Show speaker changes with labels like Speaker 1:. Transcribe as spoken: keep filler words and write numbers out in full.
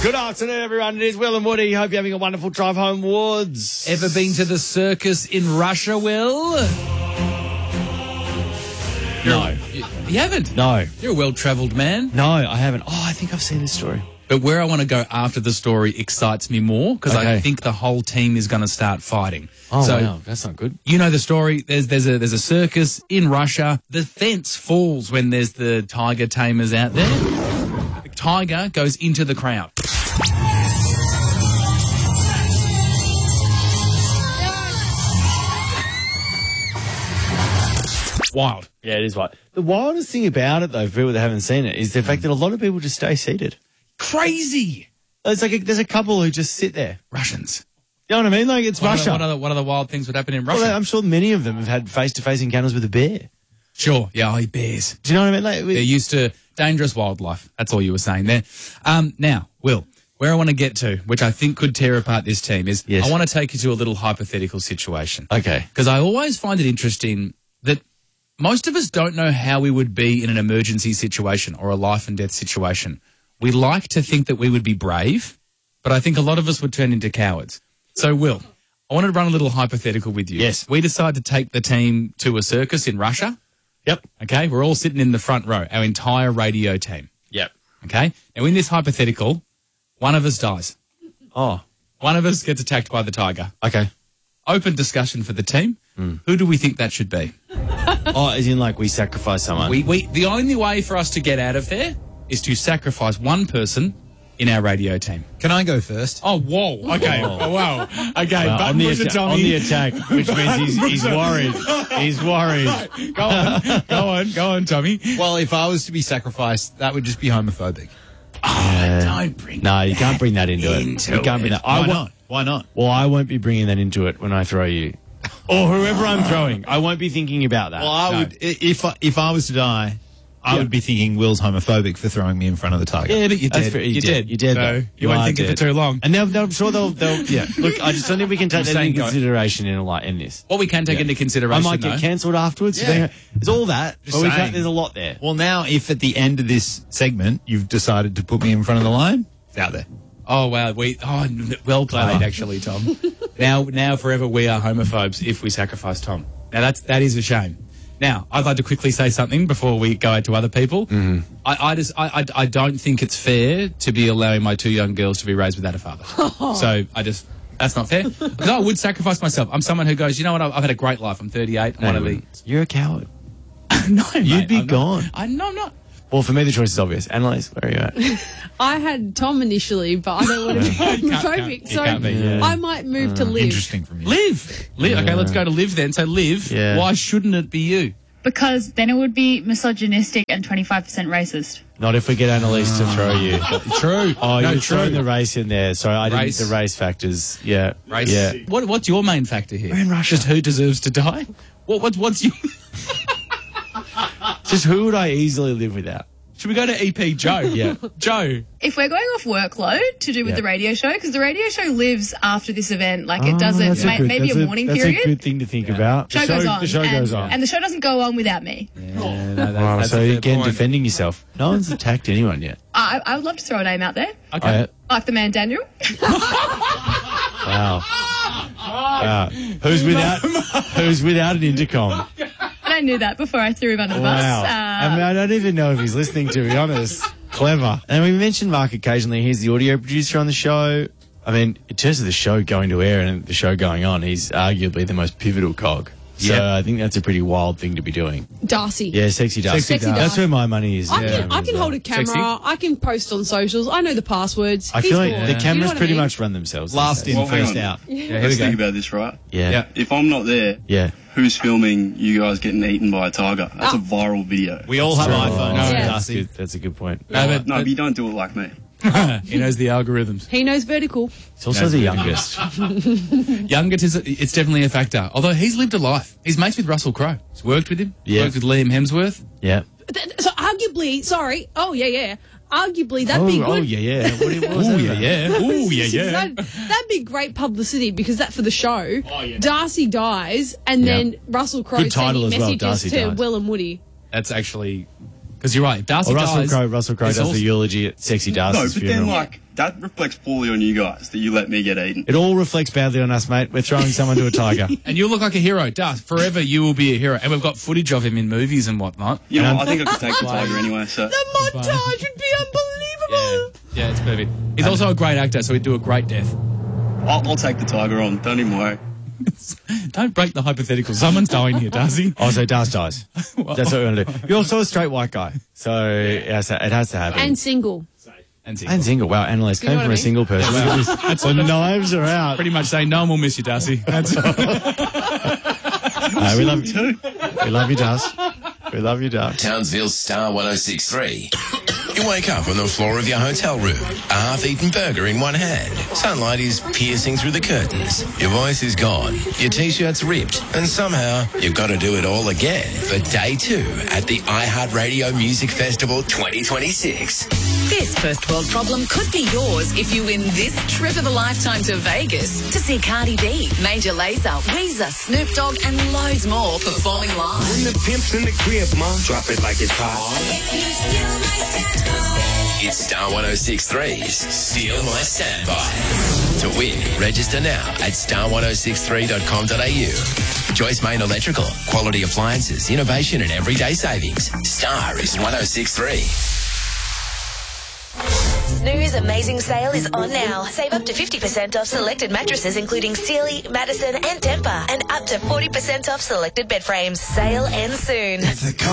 Speaker 1: Good afternoon, everyone. It is Will and Woody. Hope you're having a wonderful drive homewards.
Speaker 2: Ever been to the circus in Russia, Will?
Speaker 1: No.
Speaker 2: You, you haven't?
Speaker 1: No.
Speaker 2: You're a well-travelled man.
Speaker 1: No, I haven't. Oh, I think I've seen this story.
Speaker 2: But where I want to go after the story excites me more because
Speaker 1: Okay.
Speaker 2: I think the whole team is going to start fighting.
Speaker 1: Oh,
Speaker 2: so,
Speaker 1: wow. That's not good.
Speaker 2: You know the story. There's there's a there's a circus in Russia. The fence falls when there's the tiger tamers out there. The tiger goes into the crowd. Wild.
Speaker 1: Yeah, it is wild. The wildest thing about it, though, for people that haven't seen it, is the fact that a lot of people just stay seated.
Speaker 2: Crazy.
Speaker 1: It's like a, there's a couple who just sit there.
Speaker 2: Russians.
Speaker 1: You know what I mean? Like, it's
Speaker 2: What
Speaker 1: Russia.
Speaker 2: Are the, what, are the, what are the wild things that happen in Russia?
Speaker 1: Well, I'm sure many of them have had face-to-face encounters with a bear.
Speaker 2: Sure. Yeah, oh, bears.
Speaker 1: Do you know what I mean? Like, we-
Speaker 2: They're used to dangerous wildlife. That's all you were saying there. Um, now, Will, where I want to get to, which I think could tear apart this team, is
Speaker 1: Yes.
Speaker 2: I want to take you to a little hypothetical situation.
Speaker 1: Okay.
Speaker 2: Because I always find it interesting that most of us don't know how we would be in an emergency situation or a life and death situation. We like to think that we would be brave, but I think a lot of us would turn into cowards. So, Will, I wanted to run a little hypothetical with you.
Speaker 1: Yes.
Speaker 2: We decide to take the team to a circus in Russia.
Speaker 1: Yep.
Speaker 2: Okay, we're all sitting in the front row, our entire radio team.
Speaker 1: Yep.
Speaker 2: Okay, now in this hypothetical, one of us dies.
Speaker 1: Oh,
Speaker 2: One of us gets attacked by the tiger.
Speaker 1: okay.
Speaker 2: Open discussion for the team. Who do we think that should be?
Speaker 1: Oh, as in like we sacrifice someone.
Speaker 2: We, we, the only way for us to get out of there is to sacrifice one person in our radio team.
Speaker 3: Can I go first?
Speaker 2: Oh, whoa. Okay. Oh, wow. Okay.
Speaker 1: Well,
Speaker 2: button
Speaker 1: on, the
Speaker 2: pusher
Speaker 1: atta-
Speaker 2: Tommy.
Speaker 1: on the attack, which means he's, he's worried. He's worried.
Speaker 2: Go on. Go on. Go on, Tommy.
Speaker 3: Well, if I was to be sacrificed, that would just be homophobic.
Speaker 2: Oh, don't bring
Speaker 1: No, you can't bring that into,
Speaker 2: Into
Speaker 1: it. You can't bring
Speaker 2: it.
Speaker 1: that. I
Speaker 3: Why
Speaker 1: wa-
Speaker 3: not? Why not?
Speaker 1: Well, I won't be bringing that into it when I throw you. Or whoever I'm throwing. I won't be thinking about that.
Speaker 3: Well, I
Speaker 1: No.
Speaker 3: would i- if I, if I was to die, I
Speaker 1: Yeah.
Speaker 3: would be thinking Will's homophobic for throwing me in front of the tiger.
Speaker 2: Yeah, but you're
Speaker 1: That's
Speaker 2: dead.
Speaker 1: fair.
Speaker 2: You're
Speaker 1: You're
Speaker 2: dead.
Speaker 1: dead. You're dead,
Speaker 2: So
Speaker 1: though.
Speaker 2: you won't
Speaker 1: are
Speaker 2: think it for
Speaker 1: dead.
Speaker 2: too long.
Speaker 1: And they'll, they'll, I'm sure they'll, they'll, yeah. Look, I just don't think we can take
Speaker 2: I'm
Speaker 1: that
Speaker 2: saying
Speaker 1: into
Speaker 2: go.
Speaker 1: consideration in a lot in this.
Speaker 2: What we can take
Speaker 1: Yeah.
Speaker 2: into
Speaker 1: I
Speaker 2: consideration,
Speaker 1: might get
Speaker 2: though,
Speaker 1: cancelled afterwards.
Speaker 3: Yeah.
Speaker 1: It's all that.
Speaker 3: Just
Speaker 1: But we
Speaker 3: saying.
Speaker 1: can't, there's a lot there.
Speaker 3: Well, now if at the end of this segment you've decided to put me in front of the line, it's out there.
Speaker 2: Oh wow, we oh well played
Speaker 3: Oh.
Speaker 2: actually, Tom. now now forever we are homophobes if we sacrifice Tom. Now that's that is a shame. Now I'd like to quickly say something before we go out to other people. Mm-hmm. I, I just I, I I don't think it's fair to be allowing my two young girls to be raised without a father. So I just that's not fair. No, I would sacrifice myself. I'm someone who goes, you know what? I've, I've had a great life. I'm thirty-eight. I want to be.
Speaker 1: You're a coward.
Speaker 2: No,
Speaker 1: You'd
Speaker 2: mate,
Speaker 1: be
Speaker 2: I'm not.
Speaker 1: gone.
Speaker 2: I no, I'm not.
Speaker 1: Well, for me, the choice is obvious. Annalise, where are you at?
Speaker 4: I had Tom initially, but I don't want to be
Speaker 2: Can't-
Speaker 4: homophobic,
Speaker 2: can't-
Speaker 4: so
Speaker 2: it can't be, yeah.
Speaker 4: I might move to live.
Speaker 3: Interesting from you.
Speaker 2: Live. Live. Okay, let's go to live then. So live.
Speaker 1: Yeah.
Speaker 2: Why shouldn't it be you?
Speaker 5: Because then it would be misogynistic and twenty-five percent racist.
Speaker 1: Not if we get Annalise to throw you.
Speaker 2: True.
Speaker 1: Oh,
Speaker 2: no,
Speaker 1: you're
Speaker 2: true.
Speaker 1: throwing the race in there. Sorry, I didn't
Speaker 2: Race.
Speaker 1: the race factors. Yeah.
Speaker 2: Race.
Speaker 1: Yeah.
Speaker 2: What, what's your main factor here?
Speaker 1: We're in Russia.
Speaker 2: Just who deserves to die? What, what, what's you?
Speaker 1: Just who would I easily live without?
Speaker 2: Should we go to E P Joe?
Speaker 1: Yeah.
Speaker 2: Joe.
Speaker 6: If we're going off workload to do with
Speaker 1: Yeah.
Speaker 6: the radio show, because the radio show lives after this event, like
Speaker 1: Oh,
Speaker 6: it doesn't,
Speaker 1: that's
Speaker 6: ma-
Speaker 1: good-
Speaker 6: maybe
Speaker 1: that's
Speaker 6: a morning
Speaker 1: that's
Speaker 6: period.
Speaker 1: a good thing to think about.
Speaker 6: show,
Speaker 1: the
Speaker 6: goes on.
Speaker 1: The show
Speaker 6: and,
Speaker 1: goes on.
Speaker 6: And the show doesn't go on without me.
Speaker 2: Yeah, no, that's,
Speaker 1: Wow,
Speaker 2: that's
Speaker 1: so
Speaker 2: a fair
Speaker 1: again,
Speaker 2: point.
Speaker 1: defending yourself. No one's attacked anyone yet.
Speaker 6: I, I would love to throw a name out there,
Speaker 2: Okay.
Speaker 1: Oh,
Speaker 6: like the man Daniel.
Speaker 1: Wow. Wow. Who's without? Who's without an intercom?
Speaker 6: I knew that before I threw him under the bus.
Speaker 1: Wow.
Speaker 6: Uh,
Speaker 1: I mean, I don't even know if he's listening, to be honest. Clever. And we mentioned Mark occasionally. He's the audio producer on the show. I mean, in terms of the show going to air and the show going on, he's arguably the most pivotal cog. So
Speaker 2: Yep.
Speaker 1: I think that's a pretty wild thing to be doing.
Speaker 4: Darcy.
Speaker 1: Yeah, sexy Darcy.
Speaker 4: Sexy Darcy.
Speaker 1: That's where my money is.
Speaker 4: I
Speaker 1: yeah,
Speaker 4: can I
Speaker 1: as
Speaker 4: can
Speaker 1: well.
Speaker 4: hold a camera.
Speaker 2: Sexy.
Speaker 4: I can post on socials. I know the passwords.
Speaker 1: I
Speaker 4: He's
Speaker 1: feel like
Speaker 4: bored.
Speaker 1: the
Speaker 4: You know
Speaker 1: cameras
Speaker 4: what I
Speaker 1: pretty
Speaker 4: mean?
Speaker 1: much run themselves. these
Speaker 3: Last
Speaker 1: days.
Speaker 3: in,
Speaker 7: Well, hang
Speaker 3: first
Speaker 7: on.
Speaker 3: out.
Speaker 2: Yeah, here
Speaker 7: Let's
Speaker 2: we go.
Speaker 7: think about this, right?
Speaker 1: Yeah.
Speaker 2: Yeah.
Speaker 7: If I'm not there,
Speaker 1: Yeah.
Speaker 7: who's filming you guys getting eaten by a tiger? That's
Speaker 4: Ah.
Speaker 7: a viral video.
Speaker 3: We all have
Speaker 1: True.
Speaker 3: iPhones.
Speaker 2: No,
Speaker 4: Yeah.
Speaker 1: That's
Speaker 3: Darcy.
Speaker 1: good. That's a good point.
Speaker 2: No, but,
Speaker 7: No, but you don't do it like me.
Speaker 2: he knows the algorithms.
Speaker 4: He knows vertical.
Speaker 1: It's also the youngest.
Speaker 2: Youngest is it's definitely a factor. Although he's lived a life. He's mates with Russell Crowe. He's worked with him.
Speaker 1: Yeah.
Speaker 2: Worked with Liam Hemsworth.
Speaker 1: Yeah.
Speaker 4: Th- So arguably, sorry. Oh yeah, yeah. Arguably, that'd
Speaker 1: Oh,
Speaker 4: be good.
Speaker 1: oh, yeah, yeah. What, what was
Speaker 2: Ooh,
Speaker 1: that
Speaker 2: yeah,
Speaker 1: about?
Speaker 2: yeah. Ooh, yeah, yeah.
Speaker 4: That'd, that'd be great publicity because that for the show.
Speaker 2: Oh, yeah.
Speaker 4: Darcy dies, and
Speaker 1: Yeah.
Speaker 4: then Russell Crowe
Speaker 1: Good title
Speaker 4: sending
Speaker 1: as well,
Speaker 4: messages
Speaker 1: Darcy
Speaker 4: to
Speaker 1: dies.
Speaker 4: Will and Woody.
Speaker 2: That's actually Because you're right. If Darcy
Speaker 1: Or Russell
Speaker 2: dies,
Speaker 1: Crowe. Russell Crowe
Speaker 2: it's
Speaker 1: does
Speaker 2: also-
Speaker 1: the eulogy at Sexy
Speaker 7: No,
Speaker 1: Darcy's
Speaker 7: but
Speaker 1: funeral.
Speaker 7: then, like, that reflects poorly on you guys that you let me get eaten.
Speaker 1: It all reflects badly on us, mate. We're throwing someone to a tiger.
Speaker 2: And you'll look like a hero. Darth, forever you will be a hero. And we've got footage of him in movies and whatnot.
Speaker 7: You know,
Speaker 1: And
Speaker 7: I think I could take the tiger anyway, so.
Speaker 4: The montage would be unbelievable.
Speaker 2: Yeah, yeah, it's perfect. He's also a great actor, so he'd do a great death.
Speaker 7: I'll, I'll take the tiger on. Don't even worry.
Speaker 2: Don't break the hypothetical. Someone's dying here, Darcy.
Speaker 1: Oh, so Darcy dies. That's what we're going to do. You're also a straight white guy. So yeah, so it has to happen.
Speaker 4: And single.
Speaker 2: And single.
Speaker 1: And single. Wow, Annalise
Speaker 4: You
Speaker 1: came
Speaker 4: know
Speaker 1: from
Speaker 4: what I
Speaker 1: a
Speaker 4: mean?
Speaker 1: single person. Look at this. The knives are out.
Speaker 2: Pretty much saying no one will miss you, Darcy. That's
Speaker 1: No, we love you. We love you, Darcy. We love you, Darcy.
Speaker 8: Townsville's Star one oh six three. You wake up on the floor of your hotel room, a half-eaten burger in one hand. Sunlight is piercing through the curtains. Your voice is gone. Your T-shirt's ripped. And somehow, you've got to do it all again for day two at the iHeartRadio Music Festival twenty twenty-six.
Speaker 9: This first world problem could be yours if you win this trip of a lifetime to Vegas to see Cardi B, Major Lazer, Weezer, Snoop Dogg and loads more performing live.
Speaker 10: When the pimp's in the crib, mom, drop it like it's hot.
Speaker 8: It's Star one oh six three's Steal My Standby. To win, register now at star ten sixty-three dot com dot a u. Joyce Main Electrical, quality appliances, innovation and everyday savings. Star is one oh six three.
Speaker 9: Snooze Amazing Sale is on now. Save up to fifty percent off selected mattresses including Sealy, Madison and Tempur and up to forty percent off selected bed frames. Sale ends soon.